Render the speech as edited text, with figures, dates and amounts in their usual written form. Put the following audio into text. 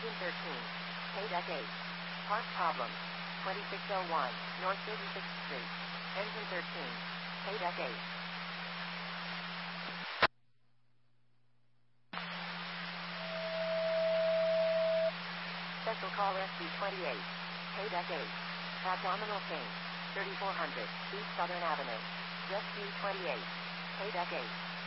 Engine 13. KDEC 8. Park problem. 2601 North 36th Street. Engine 13. KDEC 8. Special call SB28. KDEC 8. Abdominal pain. 3400 East Southern Avenue. SB28. KDEC 8.